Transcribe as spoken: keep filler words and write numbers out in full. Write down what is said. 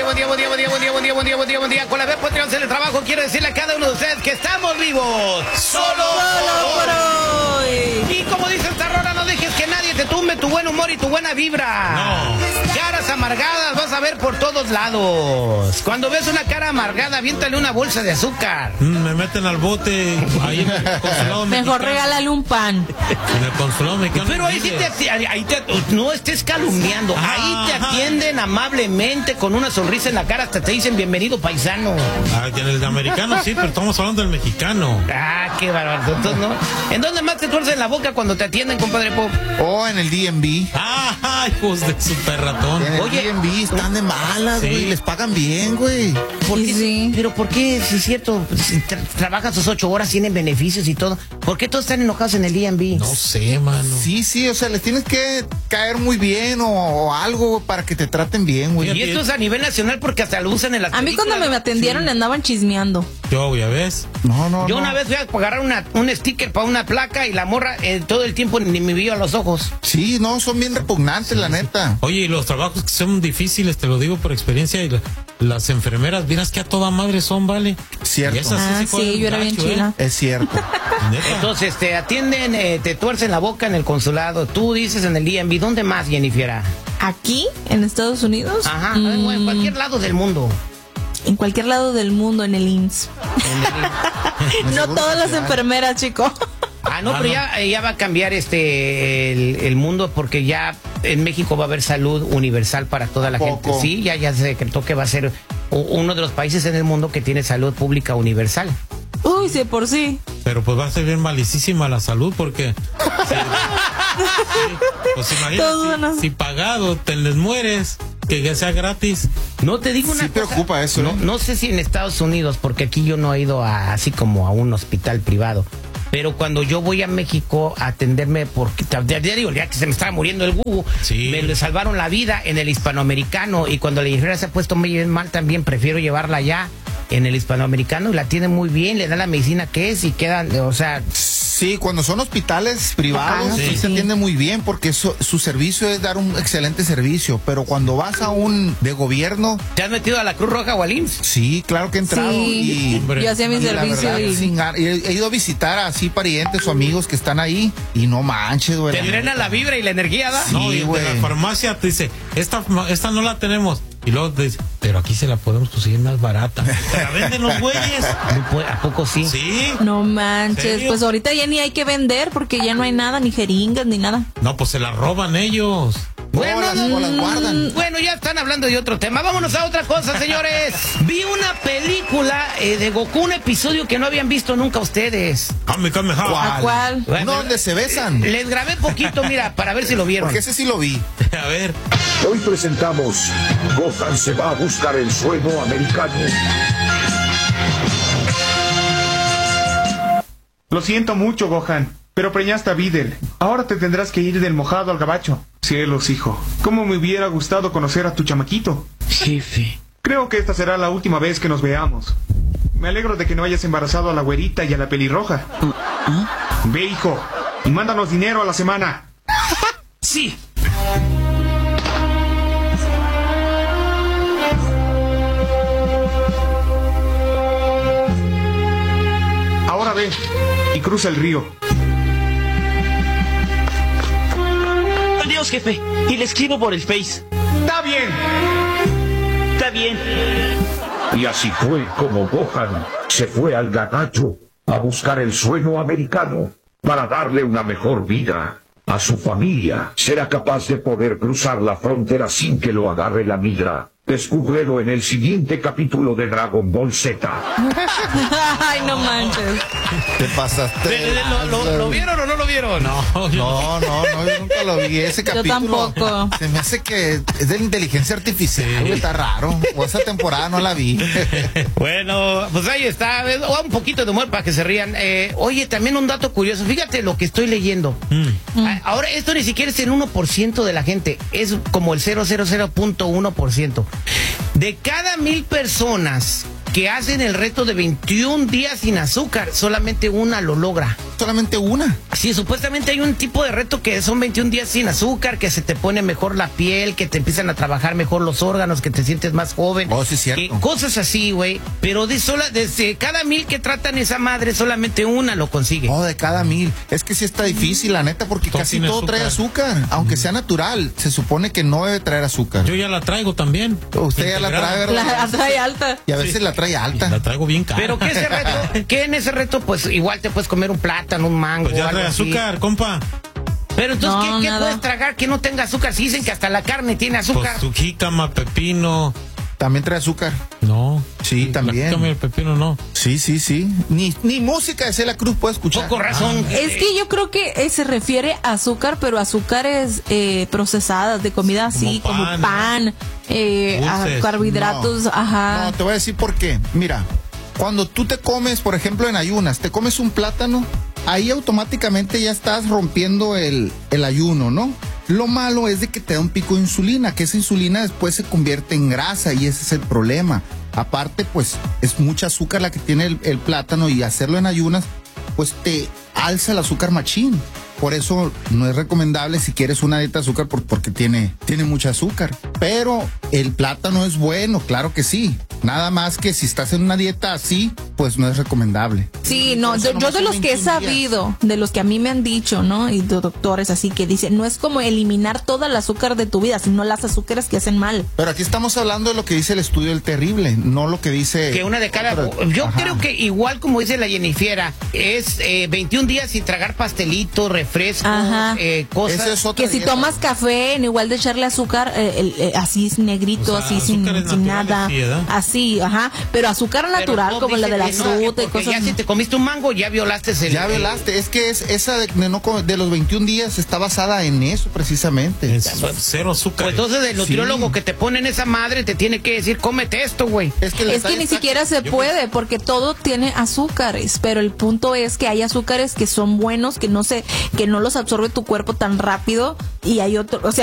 buen día, buen día, buen día, buen día, buen día, buen día, buen día, buen día. Con la vez Patreon el trabajo, quiero decirle a cada uno de ustedes que estamos vivos. Solo, Solo por hoy. Y como dice esta rola, no dejes que nadie te tumbe tu buen humor y tu buena vibra. No. Caras amargadas vas a ver por todos lados. Cuando ves una cara amargada, aviéntale una bolsa de azúcar. Mm, me meten al bote. Ahí en el consulado Mejor mexicano. regálale un pan. En el consulado mexicano. Pero ahí sí te, ahí te, no estés calumniando. Ajá, ahí te ajá. atienden amablemente con una sonrisa en la cara, hasta te dicen bienvenido paisano. Ah, en el americano sí, pero estamos hablando del mexicano. Ah, qué bárbaro. Entonces, ¿no? ¿En dónde más te tuercen la boca cuando te atienden, compadre Pop? O en el D M V. Ah, hijos de super ratón. En el Oye, D M V están de malas, sí. güey. Les pagan bien, güey. ¿Por Y qué? sí. Pero ¿por qué? Si es cierto, si tra trabajan sus ocho horas, tienen beneficios y todo. ¿Por qué todos están enojados en el D M V? No sé, mano. Sí, sí, o sea, les tienes que caer muy bien o, o algo para que te traten bien, güey. Y esto es a nivel nacional porque hasta lo usan en las A mí cuando me atendieron Sí. andaban chismeando. Yo, ya ves. No, no, Yo no. una vez fui a agarrar una, un sticker para una placa y la morra eh, todo el tiempo ni me vio a los ojos. Sí, no, son bien repugnantes, la neta. Oye, y los trabajos que son difíciles, te lo digo por experiencia, y la- las enfermeras, miras que a toda madre son, ¿vale? Cierto. Y esas Ah, juegan sí, yo era bien gacho, ¿eh? chila. Es cierto. Neta. Entonces te atienden, eh, te tuercen la boca en el consulado. Tú dices en el D M V, ¿dónde más, Jennifer? Aquí, en Estados Unidos, Ajá, mm, en cualquier lado del mundo. en cualquier lado del mundo, en el I M S En el- En No Seguro todas las Social. enfermeras, chico. Ah, no, Ah, pero no. ya, eh, ya va a cambiar este el, el mundo porque ya en México va a haber salud universal para toda la gente. Poco. Sí, ya, ya se decretó que va a ser u- uno de los países en el mundo que tiene salud pública universal. Uy, sí, por sí. Pero pues va a ser bien malicísima la salud porque... sí, sí, pues imagínate, Todo si, no. si pagado te les mueres, que ya sea gratis. No te digo una Sí cosa, preocupa eso, no, ¿eh? no sé si en Estados Unidos, porque aquí yo no he ido a, así como a un hospital privado. Pero cuando yo voy a México a atenderme, porque ya, ya digo, ya que se me estaba muriendo el Gugu, Sí. me le salvaron la vida en el hispanoamericano. Y cuando la enfermera se ha puesto muy mal también, prefiero llevarla allá en el hispanoamericano y la atienden muy bien, le dan la medicina que es y quedan, o sea, Sí, cuando son hospitales privados, Ah, sí, sí. se atiende muy bien porque eso- su servicio es dar un excelente servicio. Pero cuando vas a un de gobierno, ¿te has metido a la Cruz Roja o al I M S S? sí, claro que he entrado. Sí. Y, Hombre. Yo hacía mi y la servicio verdad, y... sin gan- y he, he ido a visitar a así parientes o amigos que están ahí y no manches, güey. Te drena la vibra y la energía, ¿da? Sí, No, y de güey. la farmacia te dice, esta, esta no la tenemos. Y luego te dice, pero aquí se la podemos conseguir más barata. ¿Te la venden los güeyes? ¿A poco sí? Sí. No manches, ¿Serio? pues ahorita ya ni hay que vender porque ya no hay nada, ni jeringas, ni nada. No, pues se la roban ellos. Bueno, o las, no, o las guardan. Bueno, ya están hablando de otro tema. Vámonos a otra cosa, señores. Vi una película eh, de Goku, un episodio que no habían visto nunca ustedes. Kame, kame, ha. ¿A cuál? Uno donde se besan. Les grabé poquito, mira, para ver si lo vieron. Porque ese sí lo vi. A ver. Hoy presentamos Gohan se va a buscar el sueño americano. Lo siento mucho, Gohan, pero preñaste a Videl. Ahora te tendrás que ir del mojado al gabacho. Cielos, hijo. ¿Cómo me hubiera gustado conocer a tu chamaquito? Jefe. Creo que esta será la última vez que nos veamos. Me alegro de que no hayas embarazado a la güerita y a la pelirroja. Ve, hijo, y mándanos dinero a la semana. Sí. Ahora ve y cruza el río. Adiós, jefe. Y le escribo por el Face. ¡Está bien! Está bien. Y así fue como Gohan se fue al gabacho a buscar el sueño americano para darle una mejor vida a su familia. Será capaz de poder cruzar la frontera sin que lo agarre la migra. Descúbrelo en el siguiente capítulo de Dragon Ball Z. Ay, no manches. Te pasaste. ¿De- de- de- ¿Lo, lo- lo vieron o no lo vieron? No, yo No, no, no, yo nunca lo vi. Ese Yo capítulo. tampoco. Se me hace que es de la inteligencia artificial, güey, está raro. O esa temporada no la vi. Bueno, pues ahí está. eh, Un poquito de humor para que se rían. Eh, oye, también un dato curioso. Fíjate lo que estoy leyendo. Ah, Ahora, esto ni siquiera es el uno por ciento de la gente. Es como el cero cero cero punto uno por ciento. De cada mil personas que hacen el reto de veintiún días sin azúcar, solamente una lo logra. Solamente una. Sí, supuestamente hay un tipo de reto que son veintiún días sin azúcar, que se te pone mejor la piel, que te empiezan a trabajar mejor los órganos, que te sientes más joven. Oh, sí, es cierto. Que, cosas así, güey. Pero de sola, desde cada mil que tratan esa madre, solamente una lo consigue. Oh, de cada mil. Es que sí está difícil, la neta, porque Todo casi tiene todo trae azúcar. Aunque sea natural, se supone que no debe traer azúcar. Yo ya la traigo también. Usted ya la Integrada. trae, ¿verdad? La trae alta. Y a veces Sí. la trae alta. La traigo bien cara. Pero que ese reto, que en ese reto, pues igual te puedes comer un plátano, un mango, Pues ya algo trae así. azúcar, compa. Pero entonces, No, ¿qué, qué nada. puedes tragar que no tenga azúcar? Si dicen que hasta la carne tiene azúcar. Pues tu jícama, pepino. También trae azúcar. No. Sí, La también. jícama y el pepino no. Sí, sí, sí. Ni, ni música de Celia Cruz puede escuchar. Poco razón. Es que yo creo que eh, se refiere a azúcar, pero azúcares eh, procesadas, de comida así, Como como pan, pan, eh, a- Dulces. carbohidratos, No. ajá. No, te voy a decir por qué. Mira, cuando tú te comes, por ejemplo, en ayunas, te comes un plátano, ahí automáticamente ya estás rompiendo el, el ayuno, ¿no? Lo malo es de que te da un pico de insulina, que esa insulina después se convierte en grasa y ese es el problema. Aparte, pues, es mucha azúcar la que tiene el, el plátano y hacerlo en ayunas, pues te alza el azúcar machín. Por eso no es recomendable si quieres una dieta de azúcar por- porque tiene, tiene mucha azúcar. Pero el plátano es bueno, claro que sí. Nada más que si estás en una dieta así, pues no es recomendable. Sí, no, Entonces, yo, yo nomás de son los que he veintiún días. sabido, de los que a mí me han dicho, ¿no? Y de doctores así que dicen, no es como eliminar todo el azúcar de tu vida, sino las azúcares que hacen mal. Pero aquí estamos hablando de lo que dice el estudio del terrible, no lo que dice... Que una de cada. otra- Yo Ajá. creo que igual como dice la Jennifiera, es eh, veintiún días sin tragar pastelitos, refrescos, Ajá. eh, cosas. Esa es otra Que si dieta. tomas café, en igual de echarle azúcar, eh, el- eh, así negrito, O sea, así sin, azúcares sin naturales, nada. sí, ¿verdad? Así, ajá. Pero azúcar Pero natural, no, como la de la dicen que no, fruta y porque cosas. ya si te comiste un mango, ya violaste el. Ya el- violaste, es que es esa de, de no co- de los veintiún días está basada en eso precisamente. Es cero azúcar. Pues entonces el nutriólogo Sí. que te pone en esa madre te tiene que decir, cómete esto, güey. Es que, el Es detalle que ni está siquiera se yo puede, porque todo tiene azúcares, pero el punto es que hay azúcares que son buenos, que no se, que no los absorbe tu cuerpo tan rápido, y hay otro, o sea,